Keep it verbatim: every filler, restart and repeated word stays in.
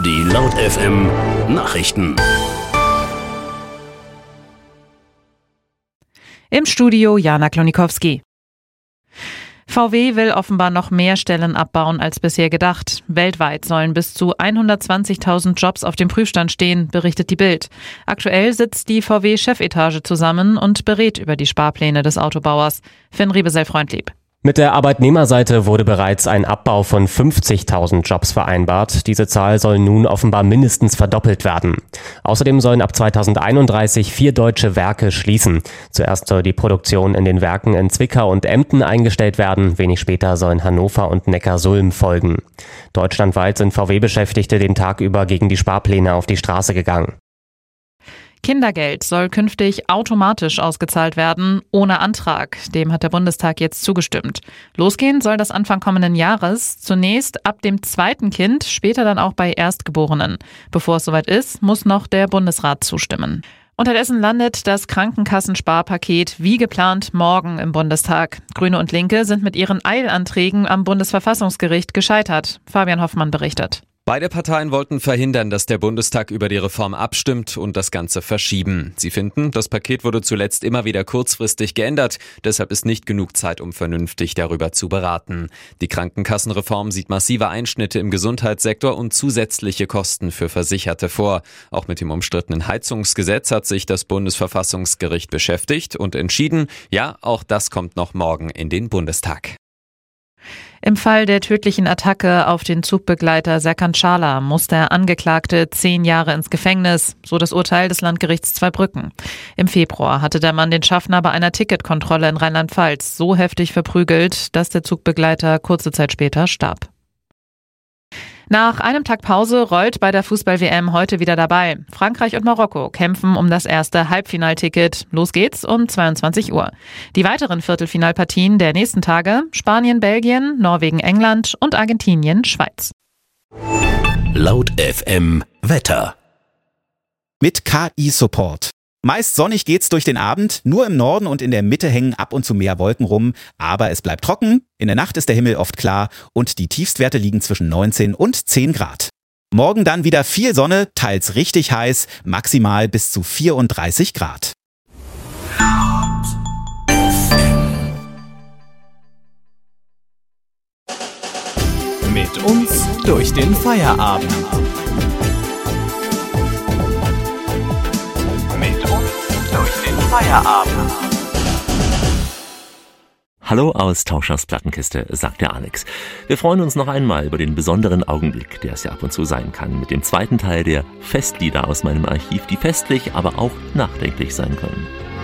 Die Laut F M Nachrichten. Im Studio Jana Klonikowski. V W will offenbar noch mehr Stellen abbauen als bisher gedacht. Weltweit sollen bis zu hundertzwanzigtausend Jobs auf dem Prüfstand stehen, berichtet die Bild. Aktuell sitzt die V W-Chefetage zusammen und berät über die Sparpläne des Autobauers. Finn Riebesell-Freundlieb. Mit der Arbeitnehmerseite wurde bereits ein Abbau von fünfzigtausend Jobs vereinbart. Diese Zahl soll nun offenbar mindestens verdoppelt werden. Außerdem sollen ab zweitausendeinunddreißig vier deutsche Werke schließen. Zuerst soll die Produktion in den Werken in Zwickau und Emden eingestellt werden. Wenig später sollen Hannover und Neckarsulm folgen. Deutschlandweit sind V W-Beschäftigte den Tag über gegen die Sparpläne auf die Straße gegangen. Kindergeld soll künftig automatisch ausgezahlt werden, ohne Antrag. Dem hat der Bundestag jetzt zugestimmt. Losgehen soll das Anfang kommenden Jahres. Zunächst ab dem zweiten Kind, später dann auch bei Erstgeborenen. Bevor es soweit ist, muss noch der Bundesrat zustimmen. Unterdessen landet das Krankenkassensparpaket wie geplant morgen im Bundestag. Grüne und Linke sind mit ihren Eilanträgen am Bundesverfassungsgericht gescheitert. Fabian Hoffmann berichtet. Beide Parteien wollten verhindern, dass der Bundestag über die Reform abstimmt und das Ganze verschieben. Sie finden, das Paket wurde zuletzt immer wieder kurzfristig geändert. Deshalb ist nicht genug Zeit, um vernünftig darüber zu beraten. Die Krankenkassenreform sieht massive Einschnitte im Gesundheitssektor und zusätzliche Kosten für Versicherte vor. Auch mit dem umstrittenen Heizungsgesetz hat sich das Bundesverfassungsgericht beschäftigt und entschieden, ja, auch das kommt noch morgen in den Bundestag. Im Fall der tödlichen Attacke auf den Zugbegleiter Serkan Çağlar muss der Angeklagte zehn Jahre ins Gefängnis, so das Urteil des Landgerichts Zweibrücken. Im Februar hatte der Mann den Schaffner bei einer Ticketkontrolle in Rheinland-Pfalz so heftig verprügelt, dass der Zugbegleiter kurze Zeit später starb. Nach einem Tag Pause rollt bei der Fußball-W M heute wieder dabei. Frankreich und Marokko kämpfen um das erste Halbfinalticket. Los geht's um zweiundzwanzig Uhr. Die weiteren Viertelfinalpartien der nächsten Tage: Spanien, Belgien, Norwegen, England und Argentinien, Schweiz. Laut F M Wetter. Mit K I-Support. Meist sonnig geht's durch den Abend, nur im Norden und in der Mitte hängen ab und zu mehr Wolken rum, aber es bleibt trocken, in der Nacht ist der Himmel oft klar und die Tiefstwerte liegen zwischen neunzehn und zehn Grad. Morgen dann wieder viel Sonne, teils richtig heiß, maximal bis zu vierunddreißig Grad. Mit uns durch den Feierabend. Feierabend. Hallo aus Tauschers Plattenkiste, sagt der Alex. Wir freuen uns noch einmal über den besonderen Augenblick, der es ja ab und zu sein kann, mit dem zweiten Teil der Festlieder aus meinem Archiv, die festlich, aber auch nachdenklich sein können.